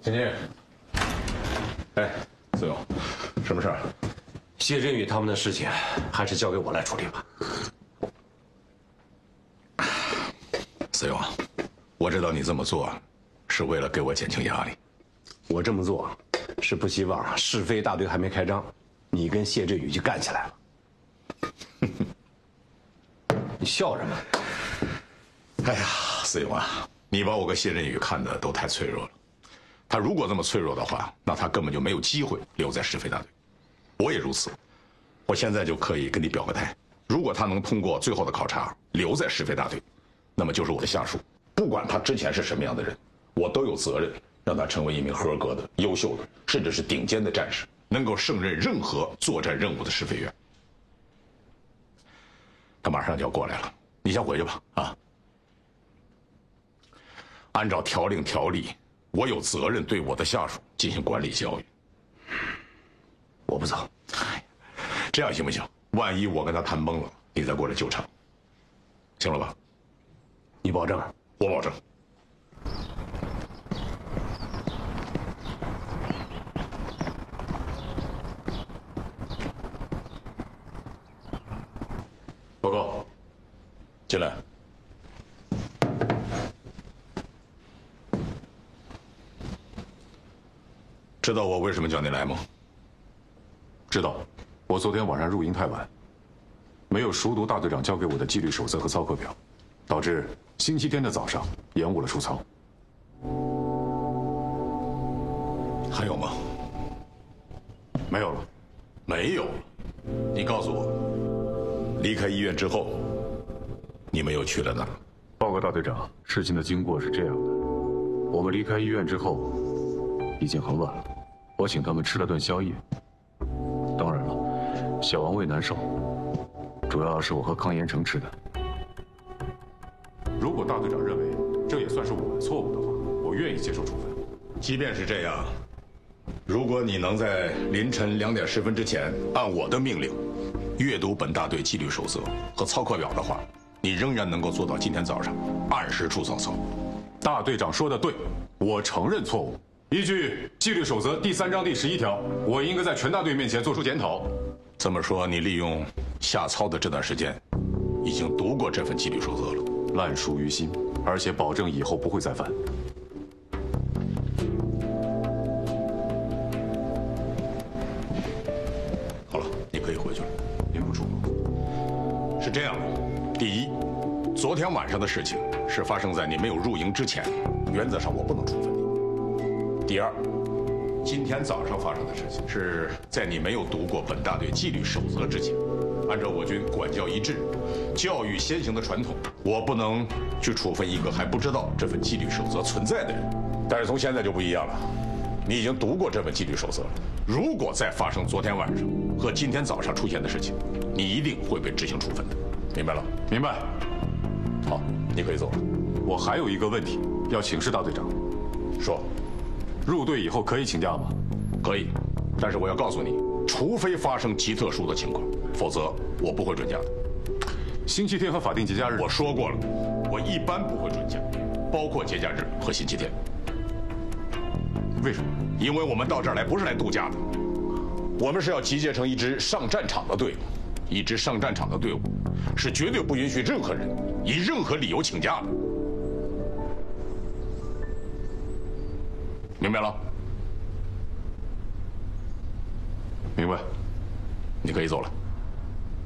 陈经理， 哎，子勇，什么事儿？ 谢振宇他们的事情，还是交给我来处理吧。 子勇，我知道你这么做，是为了给我减轻压力。 我这么做，是不希望是非大队还没开张，你跟谢振宇就干起来了。你笑什么？ 哎呀，子勇啊，你把我跟谢振宇看的都太脆弱了。他如果这么脆弱的话，那他根本就没有机会留在是非大队。我也如此。我现在就可以跟你表个态，如果他能通过最后的考察，留在是非大队，那么就是我的下属。不管他之前是什么样的人，我都有责任让他成为一名合格的、优秀的，甚至是顶尖的战士，能够胜任任何作战任务的是非员。他马上就要过来了，你先回去吧，啊。按照条令条例，我有责任对我的下属进行管理教育。 我不走。 这样行不行？万一我跟他谈崩了，你再过来救场，行了吧？ 你保证？ 我保证。报告，进来。知道我为什么叫你来吗？ 知道。我昨天晚上入营太晚，没有熟读大队长交给我的纪律守则和操课表，导致星期天的早上延误了出操。 还有吗？ 没有了。 没有了。你告诉我，离开医院之后，你们又去了哪儿？ 报告大队长，事情的经过是这样的：我们离开医院之后，已经很晚了。我请他们吃了顿宵夜。当然了，小王胃难受，主要是我和康延成吃的。如果大队长认为这也算是我的错误的话，我愿意接受处分。 即便是这样，如果你能在凌晨2点10分之前按我的命令阅读本大队纪律守则和操课表的话，你仍然能够做到今天早上按时出操。 大队长说的对，我承认错误。依据纪律守则第3章第11条，我应该在全大队面前做出检讨。 这么说，你利用下操的这段时间，已经读过这份纪律守则了， 烂熟于心，而且保证以后不会再犯。 好了，你可以回去了。 您不嘱咐？ 是这样的，第一，昨天晚上的事情是发生在你没有入营之前，原则上我不能处分你。第二，今天早上发生的事情是在你没有读过本大队纪律守则之前。按照我军管教一致、教育先行的传统，我不能去处分一个还不知道这份纪律守则存在的人。但是从现在就不一样了，你已经读过这份纪律守则了。如果再发生昨天晚上和今天早上出现的事情，你一定会被执行处分的，明白了？ 明白。 好，你可以走了。 我还有一个问题要请示大队长。 说。 入队以后可以请假吗？ 可以，但是我要告诉你，除非发生极特殊的情况，否则我不会准假的。 星期天和法定节假日， 我说过了，我一般不会准假，包括节假日和星期天。 为什么？ 因为我们到这儿来不是来度假的，我们是要集结成一支上战场的队伍。一支上战场的队伍是绝对不允许任何人以任何理由请假的。明白了？ 明白。 你可以走了。